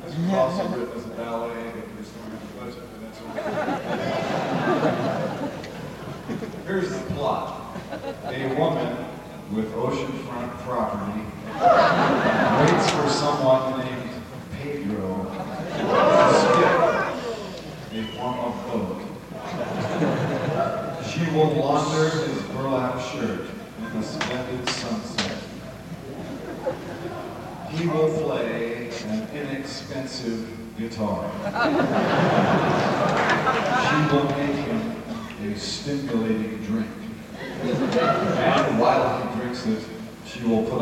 This was also written as a ballet, but there's no budget, and that's okay. Here's the plot. A woman with oceanfront property waits for someone named Pedro to skip a form of boat. She will launder his burlap shirt in the splendid sunset. He will play an inexpensive guitar. She will make him a stimulating drink. And while he drinks it, she will put